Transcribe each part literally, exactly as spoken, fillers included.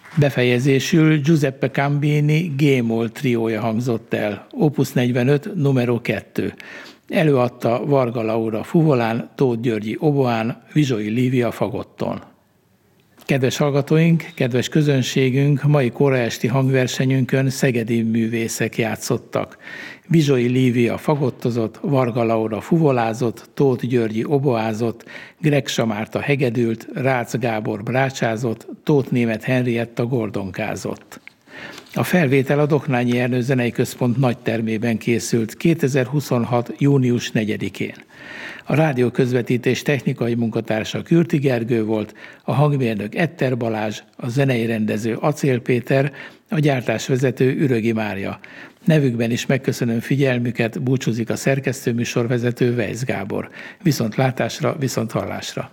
Befejezésül Giuseppe Cambini G-moll triója hangzott el, opus negyvenöt, numero kettő. Előadta Varga Laura fuvolán, Tóth Györgyi oboán, Vizsói Lívia fagotton. Kedves hallgatóink, kedves közönségünk, mai koraesti hangversenyünkön szegedi művészek játszottak. Vizsói Lívia fagottozott, Varga Laura fuvolázott, Tóth Györgyi oboázott, Gregsa Márta hegedült, Rácz Gábor brácsázott, Tóth Németh Henrietta gordonkázott. A felvétel a Doknányi Ernő Zenei Központ nagytermében készült kétezer-huszonhat. június negyedikén. A rádió közvetítés technikai munkatársa Kürti Gergő volt, a hangmérnök Etter Balázs, a zenei rendező Acél Péter, a gyártásvezető Ürögi Mária. Nevükben is megköszönöm figyelmüket, búcsúzik a szerkesztő műsorvezető Weisz Gábor. Viszont látásra, viszont hallásra.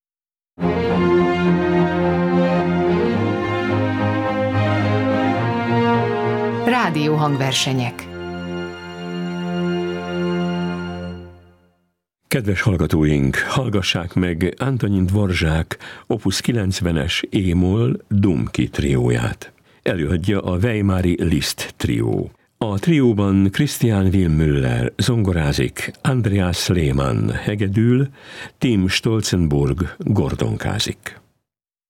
Rádió hangversenyek. Kedves hallgatóink, hallgassák meg Antonin Dvorzsák opus kilencvenes E-moll Dumki trióját. Előadja a Weimari Liszt trió. A trióban Christian Wilmüller zongorázik, Andreas Lehmann hegedül, Tim Stolzenburg gordonkázik.